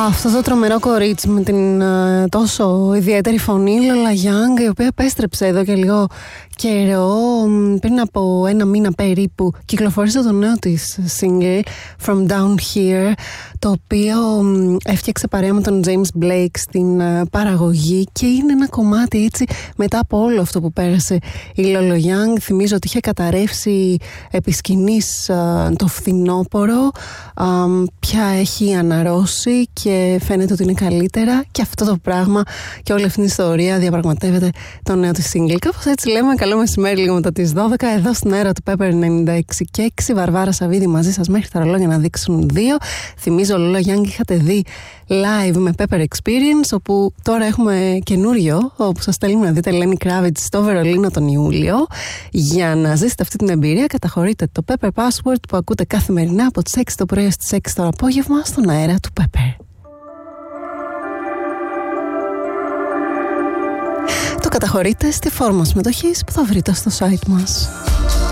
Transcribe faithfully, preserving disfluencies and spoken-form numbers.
Αυτό το τρομερό κορίτσι με την uh, τόσο ιδιαίτερη φωνή, Lola Young, η οποία επέστρεψε εδώ και λίγο καιρό, πριν από ένα μήνα περίπου, κυκλοφόρησε το νέο της single From Down Here, το οποίο έφτιαξε παρέα με τον James Blake στην uh, παραγωγή, και είναι ένα κομμάτι έτσι μετά από όλο αυτό που πέρασε η Lola Young. Θυμίζω ότι είχε καταρρεύσει επί σκηνής uh, το φθινόπωρο, uh, πια έχει αναρρώσει και φαίνεται ότι είναι καλύτερα, και αυτό το πράγμα και όλη αυτή την ιστορία διαπραγματεύεται το νέο της single. Κάπως έτσι λέμε καλό μεσημέρι λίγο μετά τις δώδεκα εδώ στην αέρα του Pepper ενενήντα έξι και έξι. Βαρβάρα Σαββίδη μαζί σας μέχρι τα ρολόγια να δείξουν δύο. Θυμίζω, Lola Young είχατε δει live με Pepper Experience, όπου τώρα έχουμε καινούριο, όπου σας στέλνουμε να δείτε Lenny Kravitz στο Βερολίνο τον Ιούλιο. Για να ζήσετε αυτή την εμπειρία, καταχωρείτε το Pepper Password που ακούτε καθημερινά από τις έξι το πρωί στις έξι το απόγευμα στον αέρα του Pepper. Το καταχωρείτε στη φόρμα συμμετοχής που θα βρείτε στο site μας.